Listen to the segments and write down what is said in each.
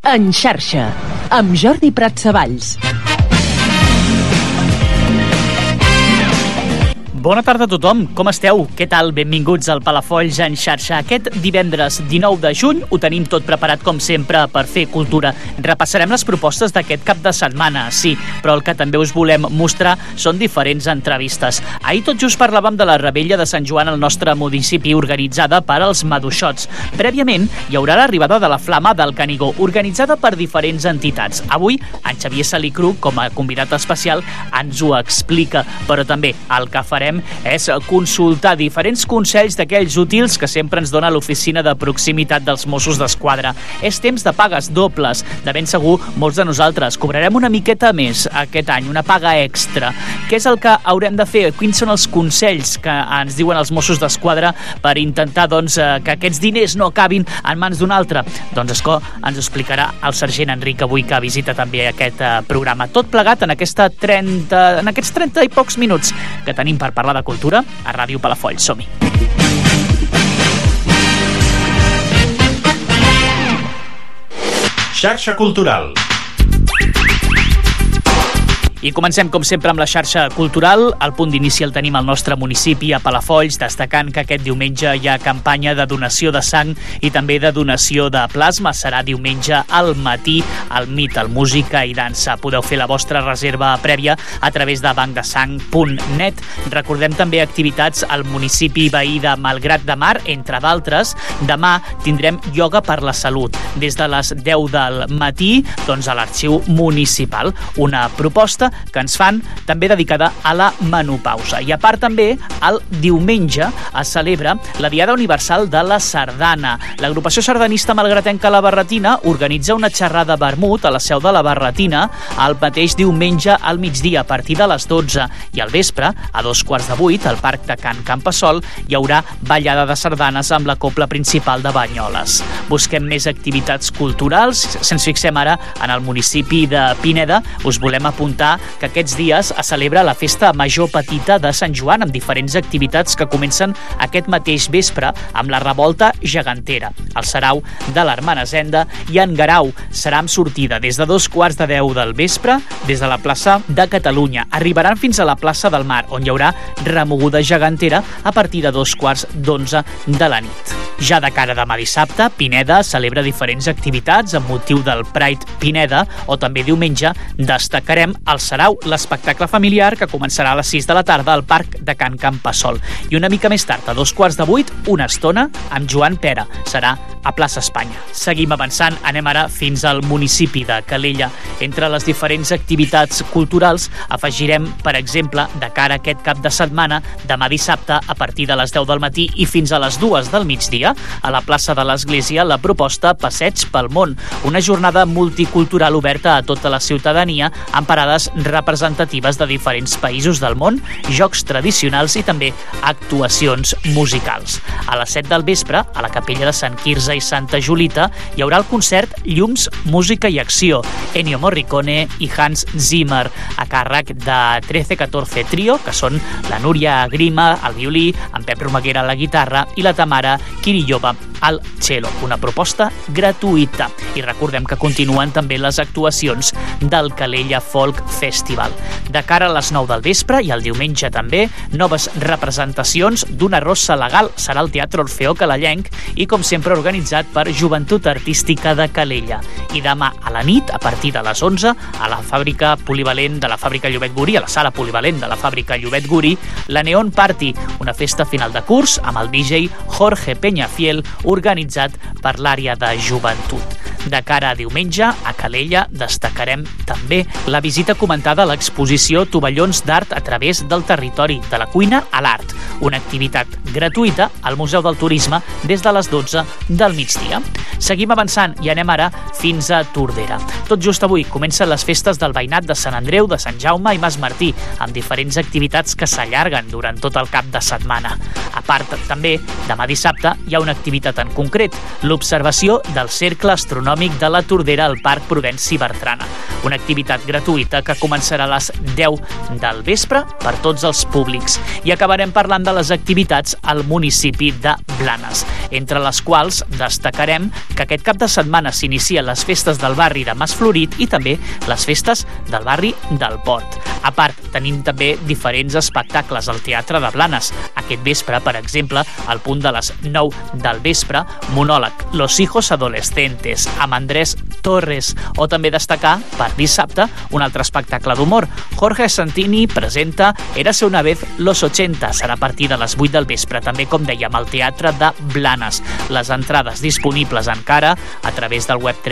En xarxa, amb Jordi Pratsavalls. Bona tarda a tothom, com esteu? Què tal? Benvinguts al Palafolls en xarxa. Aquest divendres 19 de juny ho tenim tot preparat com sempre per fer cultura. Repassarem les propostes d'aquest cap de setmana, sí, però el que també us volem mostrar són diferents entrevistes. Ahir tot just parlàvem de la Revetlla de Sant Joan al nostre municipi, organitzada per als Maduixots. Prèviament hi haurà l'arribada de la Flama del Canigó, organitzada per diferents entitats. Avui en Xavier Salicru, com a convidat especial, ens ho explica, però també el que farem és consultar diferents consells d'aquells útils que sempre ens dona l'oficina de proximitat dels Mossos d'Esquadra. És temps de pagues dobles. De ben segur, molts de nosaltres cobrarem una miqueta més aquest any, una paga extra. Què és el que haurem de fer? Quins són els consells que ens diuen els Mossos d'Esquadra per intentar que aquests diners no acabin en mans d'un altre? Doncs escó, ens ho explicarà el sergent Enric, avui que visita també aquest programa. Tot plegat en aquests 30 i pocs minuts que tenim per parlar de cultura a Ràdio Palafolls. Som-hi! Xarxa Cultural. I comencem, com sempre, amb la xarxa cultural. El punt d'inici el tenim al nostre municipi, a Palafolls, destacant que aquest diumenge hi ha campanya de donació de sang i també de donació de plasma. Serà diumenge al matí al MIT, al Música i Dansa. Podeu fer la vostra reserva prèvia a través de bancdesang.net. Recordem també activitats al municipi veí de Malgrat de Mar, entre d'altres. Demà tindrem ioga per la salut, des de les 10 del matí a l'arxiu municipal. Una proposta que ens fan també dedicada a la menopausa. I a part també, el diumenge es celebra la Diada Universal de la Sardana. L'agrupació sardanista malgratenca La Barretina organitza una xerrada vermut a la seu de La Barretina el mateix diumenge al migdia a partir de les 12 i al vespre, a 7:15, al Parc de Can Campassol, hi haurà ballada de sardanes amb la cobla principal de Banyoles. Busquem més activitats culturals. Si ens fixem ara en el municipi de Pineda, us volem apuntar que aquests dies es celebra la Festa Major Petita de Sant Joan amb diferents activitats que comencen aquest mateix vespre amb la revolta gegantera, el sarau de l'Hermenesenda, i en Garau serà amb sortida des de 9:15 del vespre des de la plaça de Catalunya. Arribaran fins a la plaça del Mar, on hi haurà remoguda gegantera a partir de 11:15 de la nit. Ja de cara a demà dissabte, Pineda celebra diferents activitats amb motiu del Pride Pineda, o també diumenge destacarem el sarau, l'espectacle familiar que començarà a les 6 de la tarda al Parc de Can Campassol. I una mica més tard, a 7:15, una estona amb Joan Pera. Serà a Plaça Espanya. Seguim avançant, anem ara fins al municipi de Calella. Entre les diferents activitats culturals afegirem, per exemple, de cara a aquest cap de setmana, demà dissabte, a partir de les 10 del matí i fins a les 2 del migdia, a la plaça de l'Església, la proposta Passeig pel Món, una jornada multicultural oberta a tota la ciutadania amb parades representatives de diferents països del món, jocs tradicionals i també actuacions musicals. A les 7 del vespre, a la capella de Sant Quirze i Santa Julita, hi haurà el concert Llums, Música i Acció, Ennio Morricone i Hans Zimmer, a càrrec de 1314 Trio, que són la Núria Grima al violí, en Pep Romaguera a la guitarra i la Tamara Kirillova al cello. Una proposta gratuïta. I recordem que continuen també les actuacions del Calella Folk Festival. De cara a les 9 del vespre i el diumenge també, noves representacions d'una rossa legal. Serà al Teatre Orfeó Calellenc i, com sempre, organitzat per Joventut Artística de Calella. I demà a la nit, a partir de les 11, a la fàbrica polivalent de la fàbrica Llobet Guri, a la sala polivalent de la fàbrica Llobet Guri, la Neon Party, una festa final de curs amb el DJ Jorge Peñafiel, organitzat per l'àrea de joventut. De cara a diumenge, a Calella, destacarem també la visita comentada a l'exposició Tovallons d'Art a través del territori, de la cuina a l'art, una activitat gratuïta al Museu del Turisme des de les 12 del migdia. Seguim avançant i anem ara fins a Tordera. Tot just avui comencen les festes del veïnat de Sant Andreu, de Sant Jaume i Mas Martí, amb diferents activitats que s'allarguen durant tot el cap de setmana. A part, també, demà dissabte hi ha una activitat en concret, l'observació del Cercle Astronòmic gastronòmic de la Tordera al Parc Prudenci Bertrana. Una activitat gratuïta que començarà a les 10 del vespre per tots els públics. I acabarem parlant de les activitats al municipi de Blanes, entre les quals destacarem que aquest cap de setmana s'inicien les festes del barri de Masflorit i també les festes del barri del Port. A part, tenim també diferents espectacles al Teatre de Blanes. Aquest vespre, per exemple, al punt de les 9 del vespre, monòleg Los hijos adolescentes, amb Andrés Torres, o també destacar, per dissabte, un altre espectacle d'humor. Jorge Santini presenta Érase una vez los 80, serà a partir de les 8 del vespre, també, com dèiem, al Teatre de Blanes. Les entrades disponibles encara a través del web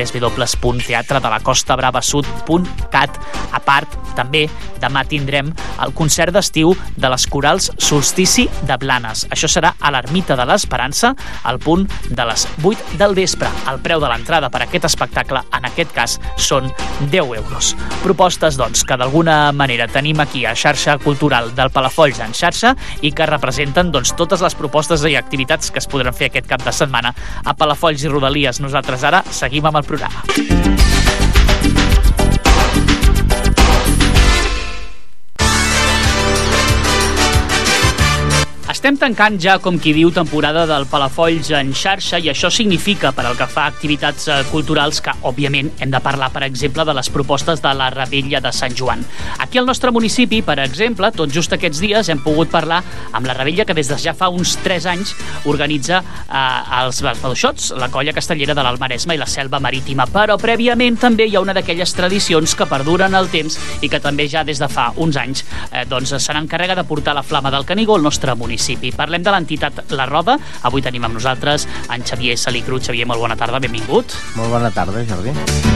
www.teatredelacostabravasud.cat. A part, també, demà tindrem el concert d'estiu de les corals Solstici de Blanes. Això serà a l'Ermita de l'Esperança al punt de les 8 del vespre. El preu de l'entrada per a aquest espectacle, en aquest cas, són 10 euros. Propostes, doncs, que d'alguna manera tenim aquí a Xarxa Cultural del Palafolls en xarxa i que representen, doncs, totes les propostes i activitats que es podran fer aquest cap de setmana a Palafolls i Rodalies. Nosaltres ara seguim amb el programa. Estem tancant ja, com qui diu, temporada del Palafolls en xarxa i això significa, per al que fa a activitats culturals, que, òbviament, hem de parlar, per exemple, de les propostes de la Revetlla de Sant Joan. Aquí al nostre municipi, per exemple, tot just aquests dies hem pogut parlar amb la Revetlla, que des de ja fa uns 3 anys organitza els Maduixots, la colla castellera de l'Almaresme i la Selva Marítima. Però prèviament també hi ha una d'aquelles tradicions que perduren el temps i que també ja des de fa uns anys se n'encarrega de portar la flama del Canigó al nostre municipi. Parlem de l'entitat La Roda. Avui tenim amb nosaltres en Xavier Salicru. Xavier, molt bona tarda, benvingut. Molt bona tarda, Jordi.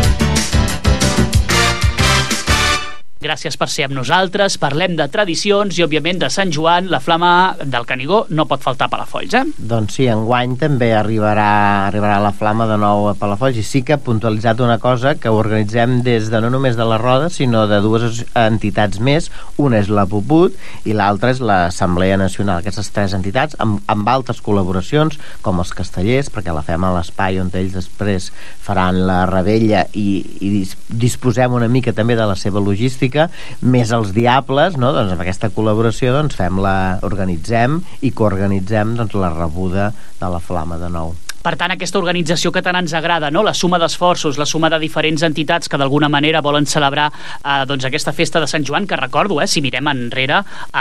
Gràcies per ser amb nosaltres. Parlem de tradicions i, òbviament, de Sant Joan. La flama del Canigó no pot faltar a Palafolls, Doncs sí, enguany també arribarà la flama de nou a Palafolls, i sí que ha puntualitzat una cosa, que ho organitzem des de no només de la Roda, sinó de dues entitats més. Una és la Puput i l'altra és l'Assemblea Nacional. Aquestes 3 entitats, amb altres col·laboracions, com els castellers, perquè la fem a l'espai on ells després faran la revetlla i disposem una mica també de la seva logística, més els Diables, no? Doncs amb aquesta col·laboració organitzem i coorganitzem la rebuda de la flama de nou. Per tant, aquesta organització que tant ens agrada, no? La suma d'esforços, la suma de diferents entitats que d'alguna manera volen celebrar aquesta festa de Sant Joan, que recordo, si mirem enrere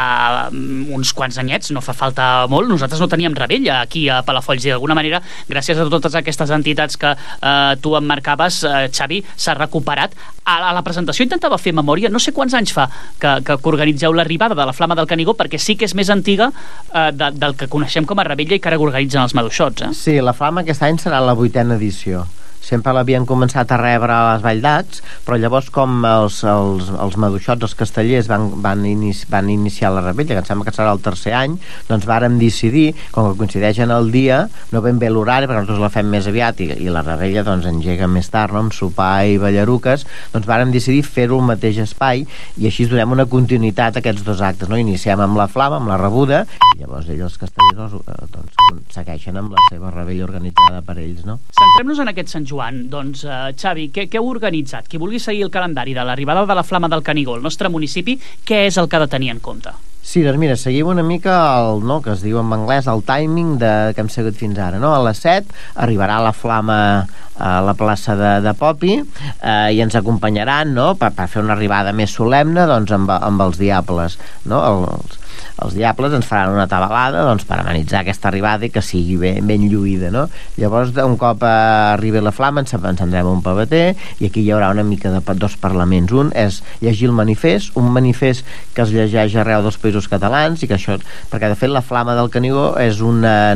uns quants anyets, no fa falta molt, nosaltres no teníem revetlla aquí a Palafolls, i d'alguna manera, gràcies a totes aquestes entitats que tu em marcaves, Xavi, s'ha recuperat. A la presentació intentava fer memòria, no sé quants anys fa que organitzeu l'arribada de la flama del Canigó, perquè sí que és més antiga del que coneixem com a revetlla i que ara organitzen els Maduixots. Sí, la flama aquest any serà la 8a edició. Sempre l'havien començat a rebre a les Valldacs, però llavors, com els Maduixots, els castellers van iniciar la revetlla, que em sembla que serà el 3è any, doncs vàrem decidir, com que coincideixen el dia, no ben bé l'horari, perquè nosaltres la fem més aviat i la revetlla engega més tard, no? Amb sopar i ballaruques, doncs vàrem decidir fer-ho al mateix espai, i així donem una continuïtat a aquests 2 actes, no? Iniciem amb la flama, amb la rebuda, i llavors ells, els castellers, segueixen amb la seva revetlla organitzada per ells, no? Centrem-nos en aquest Sant Joan. Doncs, Xavi, què heu organitzat? Qui vulgui seguir el calendari de l'arribada de la flama del Canigó al nostre municipi, què és el que ha de tenir en compte? Sí, doncs mira, seguim una mica que es diu en anglès el timing que hem seguit fins ara, no? A les 7 arribarà la flama a la plaça de Popi i ens acompanyaran, no? Per fer una arribada més solemne, doncs, amb els Diables, no? Els Diables ens faran una tabalada, doncs, per amenitzar aquesta arribada i que sigui ben lluïda, no? Llavors, un cop arribi la flama, ens encendrem un pavater i aquí hi haurà una mica de 2 parlaments. Un és llegir el manifest, un manifest que es llegeix arreu dels països catalans, i que això, perquè de fet la flama del Canigó és una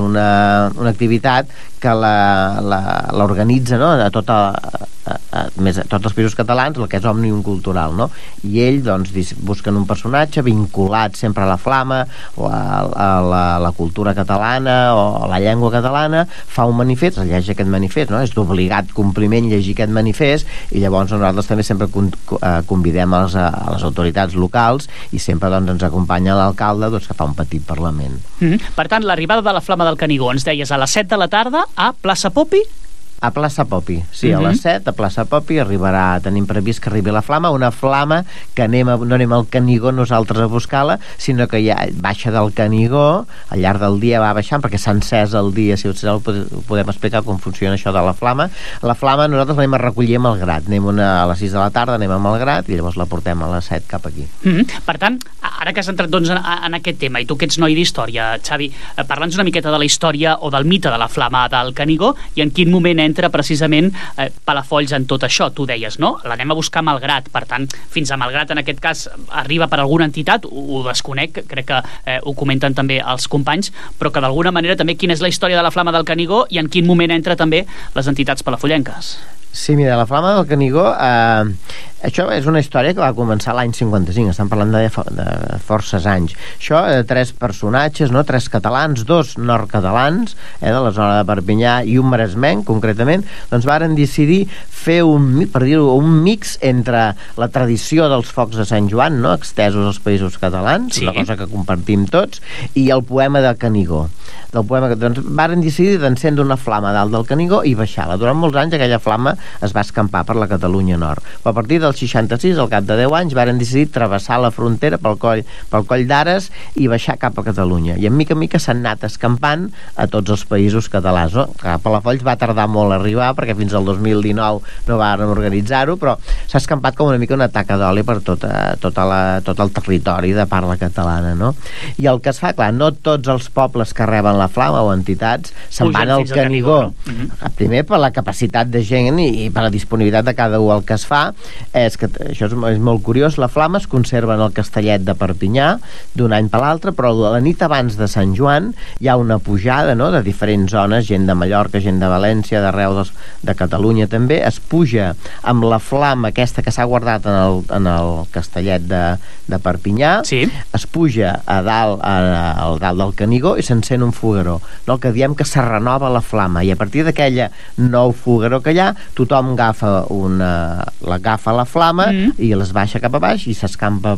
activitat que l'organitza, no? A tots els països catalans, el que és Òmnium Cultural, no? I ell, doncs, busquen un personatge vinculat sempre a la flama o a la cultura catalana o a la llengua catalana, fa un manifest, es llegeix aquest manifest, no? És d'obligat compliment llegir aquest manifest, i llavors nosaltres també sempre convidem a les autoritats locals, i sempre, doncs, ens acompanya l'alcalde, doncs, que fa un petit parlament. Per tant, l'arribada de la flama del Canigó, ens deies, a les 7 de la tarda a plaça Popi? A Plaça Popi, sí, a les 7 a Plaça Popi tenim previst que arribi la flama, una flama que no anem al Canigó nosaltres a buscar-la, sinó que ja baixa del Canigó, al llarg del dia va baixant, perquè s'ha encès el dia, si ho podem explicar com funciona això de la flama. La flama nosaltres l'anem a recollir a Malgrat, a les 6 de la tarda anem a Malgrat i llavors la portem a les 7 cap aquí. Per tant, ara que has entrat doncs, en aquest tema, i tu que ets noi d'història, Xavi, parla'ns una miqueta de la història o del mite de la flama del Canigó i en quin moment entra precisament Palafolls en tot això. Tu deies, no? L'anem a buscar a Malgrat, per tant, fins a Malgrat en aquest cas arriba per alguna entitat, ho desconec, crec que ho comenten també els companys, però que d'alguna manera també quina és la història de la flama del Canigó i en quin moment entra també les entitats palafollenques. Sí, mira, la flama del Canigó, això és una història que va començar l'any 55, estan parlant de forces anys. Això, 3 personatges, no? 3 catalans, 2 nord-catalans, de la zona de Perpinyà i un maresmenc, concretament, doncs varen decidir fer un mix entre la tradició dels focs de Sant Joan, no? Extesos als països catalans, sí, una cosa que compartim tots, i el poema de Canigó. Doncs varen decidir d'encendre una flama dalt del Canigó i baixar-la. Durant molts anys aquella flama es va escampar per la Catalunya Nord. Però a partir del 66, al cap de 10 anys, varen decidir travessar la frontera pel coll d'Ares i baixar cap a Catalunya. I en mica en mica s'han anat escampant a tots els països catalans. No? A Palafolls va tardar molt a arribar, perquè fins al 2019 no varen organitzar-ho, però s'ha escampat com una mica una taca d'oli per tot el territori de parla catalana. No? I el que es fa, clar, no tots els pobles que reben la flama o entitats se'n van al Canigó. Primer per la capacitat de gent i per la disponibilitat de cada un. El que es fa és que, això és molt curiós, la flama es conserva en el Castellet de Perpinyà d'un any per l'altre, però la nit abans de Sant Joan hi ha una pujada, no?, de diferents zones, gent de Mallorca, gent de València, d'arreu de Catalunya també, es puja amb la flama aquesta que s'ha guardat en el Castellet de Perpinyà, sí, es puja a dalt del Canigó i s'encén un fogueró, no? Que diem que se renova la flama, i a partir d'aquella nou fogueró que hi ha, tothom agafa la flama i les baixa cap a baix i s'escampa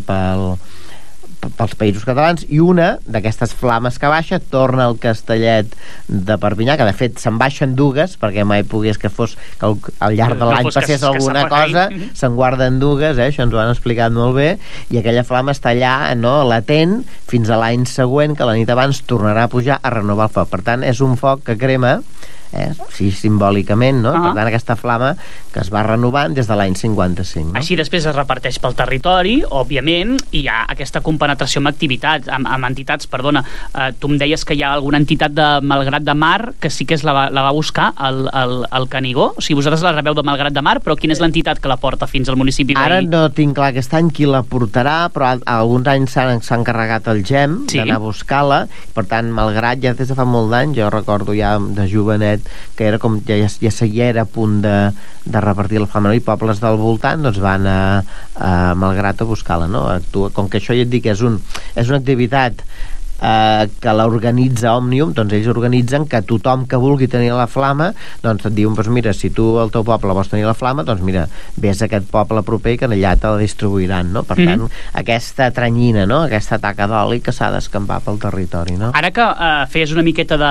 pels països catalans, i una d'aquestes flames que baixa torna al Castellet de Perpinyà, que de fet se'n baixen dues, perquè mai pogués que fos que al llarg de l'any passés alguna cosa, se'n guarden dues, això ens ho han explicat molt bé, i aquella flama està allà, no?, latent fins a l'any següent, que la nit abans tornarà a pujar a renovar el foc. Per tant, és un foc que crema sí, simbòlicament, no? Per tant, aquesta flama que es va renovant des de l'any 55, no? Així després es reparteix pel territori, òbviament, i hi ha aquesta compenetració amb activitats, amb entitats, perdona. Tu em deies que hi ha alguna entitat de Malgrat de Mar que sí que la va buscar al Canigó. O sigui, vosaltres la rebeu de Malgrat de Mar, però quina és l'entitat que la porta fins al municipi veí? Ara no tinc clar aquest any qui la portarà, però alguns anys s'ha encarregat el GEM d'anar a buscar-la. Per tant, Malgrat ja des de fa molt d'anys, jo recordo ja de jovenet que era com ja seguia a punt de repartir la flama, no? I pobles del voltant doncs van a Malgrat a buscar-la, no? Com que això ja et dic és una activitat que l'organitza Òmnium, doncs ells organitzen que tothom que vulgui tenir la flama, doncs et diuen, doncs mira, si tu al teu poble vols tenir la flama, doncs mira, vés a aquest poble proper que allà te la distribuiran, no? Per tant, aquesta tranyina, no?, aquesta taca d'oli que s'ha d'escampar pel territori, no? Ara que feies una miqueta